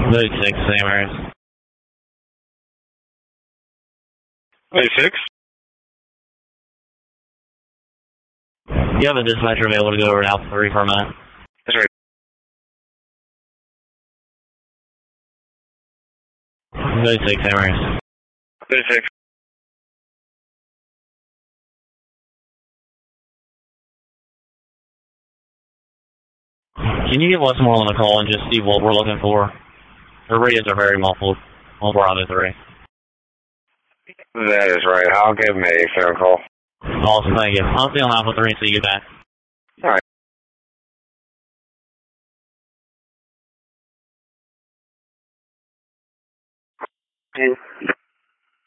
36, same areas. 36? You have a dispatcher available to go over to Alpha 3 for a minute? That's right. 36, same areas. 36. Can you get Westmoreland a call and just see what we're looking for? The radios are very muffled on Bravo 3. That is right. I'll give him a phone call. Awesome, thank you. I'll stay on Alpha 3 until you get back. All right. Yeah.